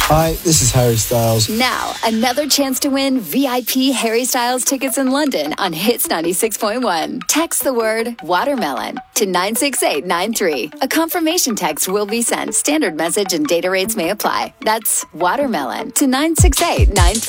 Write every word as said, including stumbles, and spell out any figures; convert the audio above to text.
Hi, this is Harry Styles. Now, another chance to win V I P Harry Styles tickets in London on Hits ninety-six point one. Text the word watermelon to nine six eight nine three. A confirmation text will be sent. Standard message and data rates may apply. That's watermelon to nine six eight nine three.